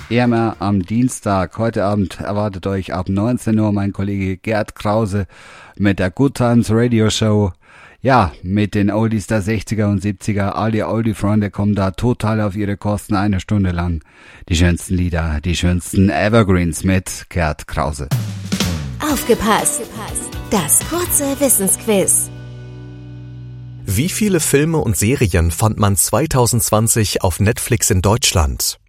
Immer am Dienstag. Heute Abend erwartet euch ab 19 Uhr mein Kollege Gerd Krause mit der Good Times Radio Show. Ja, mit den Oldies der 60er und 70er. All die Oldie-Freunde kommen da total auf ihre Kosten 1 Stunde lang. Die schönsten Lieder, die schönsten Evergreens mit Gerd Krause. Aufgepasst! Das kurze Wissensquiz. Wie viele Filme und Serien fand man 2020 auf Netflix in Deutschland?